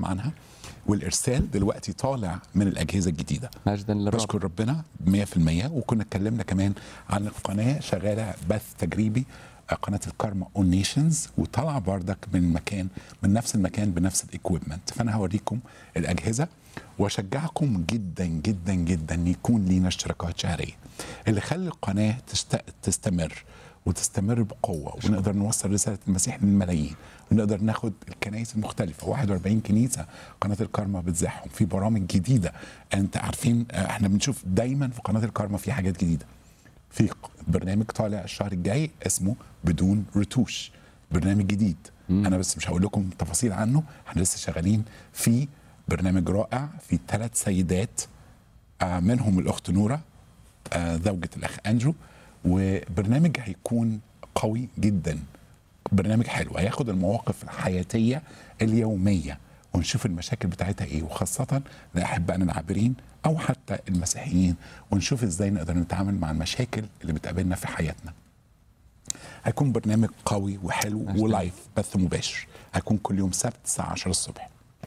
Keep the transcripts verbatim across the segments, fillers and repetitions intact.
عنها، والارسال دلوقتي طالع من الاجهزه الجديده. مجدا للرب. بشكر ربنا مية في المية. وكنا اتكلمنا كمان عن القناه شغاله بث تجريبي، قناه الكارما اون نيشنز، وطلع بردك من مكان من نفس المكان بنفس الايكويبمنت. فانا هوريكم الاجهزه واشجعكم جدا جدا جدا ان يكون لينا اشتراكات شهريه اللي خلي القناه تست... تستمر وتستمر بقوه، ونقدر نوصل رساله المسيح للملايين، ونقدر ناخد الكنائس المختلفه. واحد وأربعين كنيسه قناه الكارما بتزاحهم في برامج جديده. انت عارفين احنا بنشوف دايما في قناه الكارما في حاجات جديده. في برنامج طالع الشهر الجاي اسمه بدون رتوش، برنامج جديد. مم. انا بس مش هقول لكم تفاصيل عنه، احنا لسه شغالين في برنامج رائع في ثلاث سيدات، منهم الاخت نوره زوجة الاخ اندرو، وبرنامج هيكون قوي جدا، برنامج حلو هياخد المواقف الحياتيه اليوميه ونشوف المشاكل بتاعتها ايه، وخاصه لاحبائنا العابرين او حتى المسيحيين، ونشوف ازاي نقدر نتعامل مع المشاكل اللي بتقابلنا في حياتنا. هيكون برنامج قوي وحلو ولايف بث مباشر، هيكون كل يوم سبت الساعه عشرة الصبح.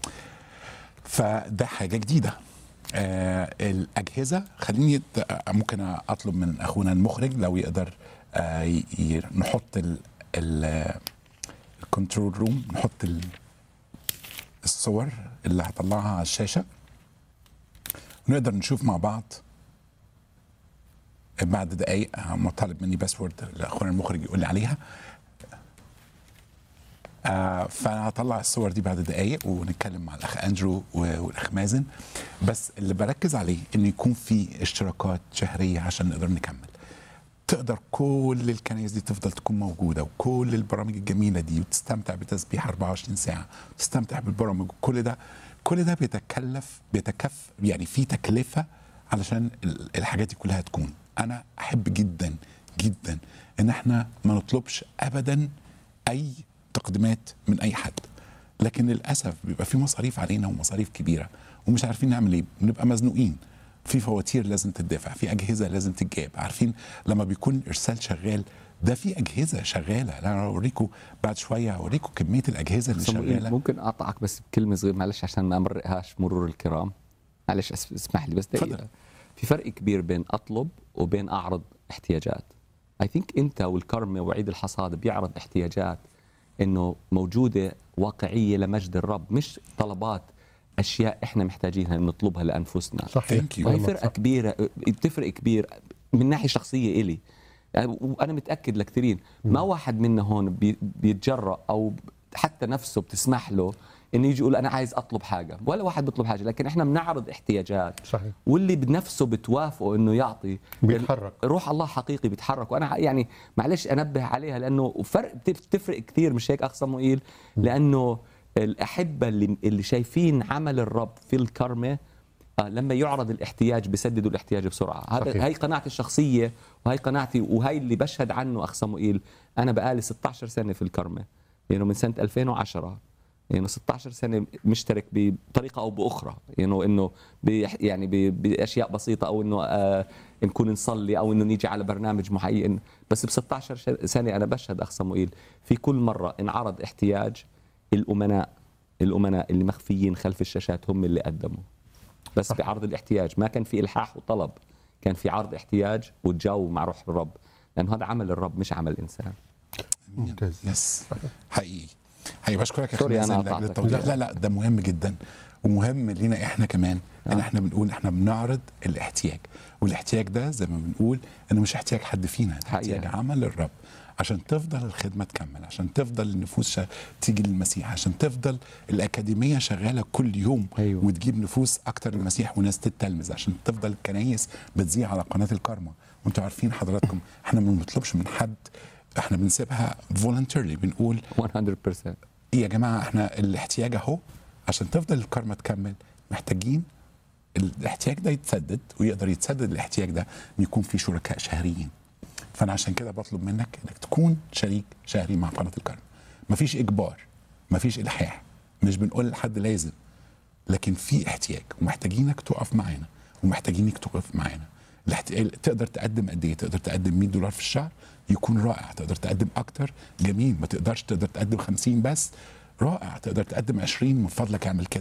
فده حاجه جديده. آه الاجهزه، خليني ممكن اطلب من اخونا المخرج لو يقدر آه نحط الكنترول روم، نحط الصور اللي هطلعها على الشاشه ونقدر نشوف مع بعض. بعد دقايق مطالب مني باسورد لاخونا المخرج يقول لي عليها. آه فانا هطلع الصور دي بعد دقايق ونتكلم مع الاخ اندرو والاخ مازن. بس اللي بركز عليه انه يكون في اشتراكات شهريه عشان نقدر نكمل. تقدر كل الكنائس دي تفضل تكون موجوده، وكل البرامج الجميله دي، وتستمتع بتسبيح أربعة وعشرين ساعه، وتستمتع بالبرامج. وكل ده كل ده بيتكلف بيتكف يعني في تكلفه علشان الحاجات دي كلها تكون. انا احب جدا جدا ان احنا ما نطلبش ابدا اي تقديمات من اي حد، لكن للاسف بيبقى في مصاريف علينا ومصاريف كبيره ومش عارفين نعمل ايه، بنبقى مزنوقين في فواتير لازم تدفع، في اجهزه لازم تتجاب. عارفين لما بيكون ارسال شغال ده في اجهزه شغاله، انا اوريكم بعد شويه اوريكم كميه الاجهزه اللي شغاله. ممكن اقطعك بس بكلمه صغيره معلش عشان ما امرقهاش مرور الكرام، معلش اسمح لي بس دقيقه. في فرق كبير بين اطلب وبين اعرض احتياجات. اي ثينك انت والكرمه وعيد الحصاد بيعرض احتياجات انه موجوده واقعيه لمجد الرب، مش طلبات اشياء احنا محتاجينها نطلبها لانفسنا. صحيح. وهي فرقه كبيره، بتفرق كبير من ناحيه شخصيه الي. وانا متاكد لكثيرين ما واحد منا هون بيتجرأ او حتى نفسه بتسمح له انه يجي يقول انا عايز اطلب حاجه، ولا واحد بيطلب حاجه، لكن احنا بنعرض احتياجات. صحيح. واللي بنفسه بتوافقه انه يعطي بيتحرك، روح الله حقيقي بيتحرك. وانا يعني معلش انبه عليها لانه فرق بتفرق كثير، مش هيك اخ صموئيل؟ لانه الاحبه اللي اللي شايفين عمل الرب في الكرمه آه لما يعرض الاحتياج بيسددوا الاحتياج بسرعه. هذا هي قناعتي الشخصيه، وهي قناعتي، وهي اللي بشهد عنه اخ صموئيل. انا بقالي ستة عشر سنه في الكرمه، يعني من سنه ألفين وعشرة، يعني ستة عشر سنه مشترك بطريقه او باخرى، يعني انه يعني باشياء بسيطه، او انه آه نكون نصلي، او انه نيجي على برنامج معين. بس ب ستة عشر سنه انا بشهد اخ صموئيل في كل مره انعرض احتياج، الامناء الامناء اللي مخفيين خلف الشاشات هم اللي قدموا. بس بعرض الاحتياج ما كان في الحاح وطلب، كان في عرض احتياج وتجاوب مع روح الرب، لانه هذا عمل الرب مش عمل انسان. ممتاز. يس حقيقي. هي بشكرك يا سوري اخي انا لاجل التوضيح. لا لا ده مهم جدا، ومهم لينا احنا كمان ان احنا بنقول احنا بنعرض الاحتياج، والاحتياج ده زي ما بنقول انه مش احتياج حد فينا، احتياج عمل الرب عشان تفضل الخدمه تكمل، عشان تفضل النفوس تيجي للمسيح، عشان تفضل الاكاديميه شغاله كل يوم. أيوة. وتجيب نفوس اكتر للمسيح وناس تتلمذ، عشان تفضل الكنايس بتذيع على قناه الكارما. وانتوا عارفين حضراتكم احنا ما بنطلبش من حد، احنا بنسيبها فولنتيرلي، بنقول مية بالمية يا جماعه احنا الاحتياج اهو، عشان تفضل الكارما تكمل محتاجين الاحتياج ده يتسدد، ويقدر يتسدد الاحتياج ده ان يكون في شركاء شهريين. فانا عشان كده بطلب منك انك تكون شريك شهري مع قناه الكارما. مفيش اجبار، مفيش الحاح، مش بنقول لحد لازم، لكن في احتياج ومحتاجينك تقف معانا، ومحتاجينك تقف معانا. تقدر تقدم قد ايه؟ تقدر تقدم مية دولار في الشهر يكون رائع، تقدر تقدم اكتر جميل، ما تقدرش تقدر تقدم خمسين بس رائع، تقدر تقدم عشرين من فضلك اعمل كده.